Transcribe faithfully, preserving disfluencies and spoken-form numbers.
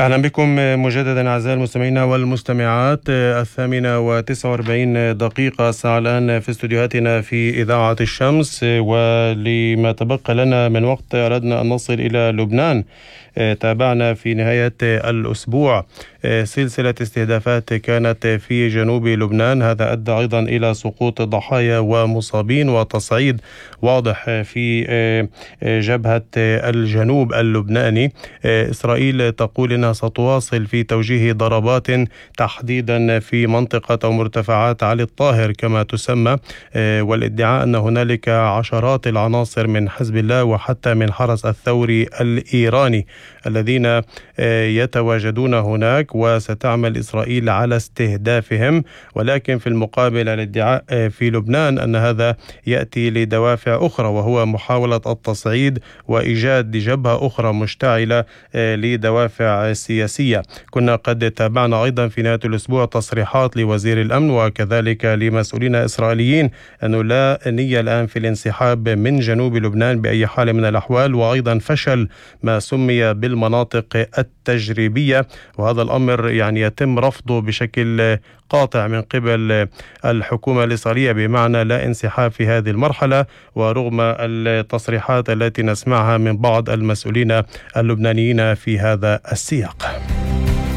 أهلا بكم مجددا أعزائي المستمعين والمستمعات. الثامنة وتسعة وأربعين دقيقة الساعة الآن في استديوهاتنا في إذاعة الشمس، ولما تبقى لنا من وقت أردنا أن نصل إلى لبنان. تابعنا في نهاية الأسبوع سلسلة استهدافات كانت في جنوب لبنان، هذا أدى أيضا إلى سقوط ضحايا ومصابين وتصعيد واضح في جبهة الجنوب اللبناني. إسرائيل تقول أنها ستواصل في توجيه ضربات تحديدا في منطقة أو مرتفعات علي الطاهر كما تسمى، والادعاء أن هنالك عشرات العناصر من حزب الله وحتى من حرس الثوري الإيراني الذين يتواجدون هناك، وستعمل إسرائيل على استهدافهم. ولكن في المقابل الادعاء في لبنان أن هذا يأتي لدوافع أخرى، وهو محاولة التصعيد وإيجاد جبهة أخرى مشتعلة لدوافع سياسية. كنا قد تابعنا أيضا في نهاية الأسبوع تصريحات لوزير الأمن وكذلك لمسؤولين إسرائيليين أنه لا نية الآن في الانسحاب من جنوب لبنان بأي حال من الأحوال، وأيضا فشل ما سمي بالمناطق التجريبية، وهذا الأمر يعني يتم رفضه بشكل قاطع من قبل الحكومة الإسرائيلية، بمعنى لا انسحاب في هذه المرحلة، ورغم التصريحات التي نسمعها من بعض المسؤولين اللبنانيين في هذا السياق.